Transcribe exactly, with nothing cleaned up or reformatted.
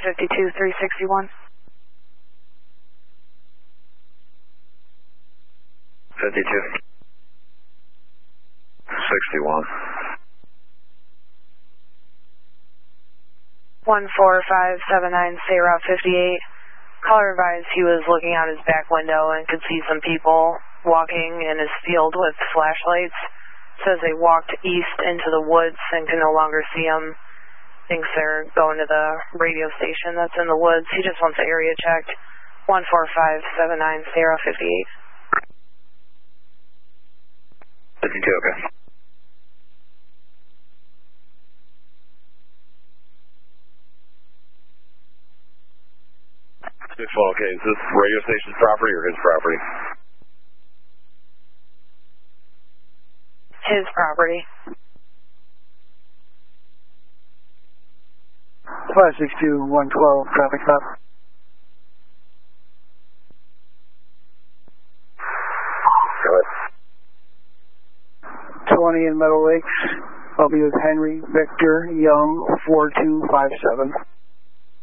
fifty-two, three sixty-one. fifty-two. sixty-one. one four five seven nine, stay route fifty-eight. Caller advised he was looking out his back window and could see some people walking in his field with flashlights. Says they walked east into the woods and can no longer see them. Thinks they're going to the radio station that's in the woods. He just wants the area checked. one four five seven nine, stay route fifty-eight. fifty-two, okay. Okay, is this radio station's property or his property? His property. five six two, one twelve, traffic stop. Go ahead. twenty in Meadow Lakes. I'll be with Henry Victor Young, four two five seven.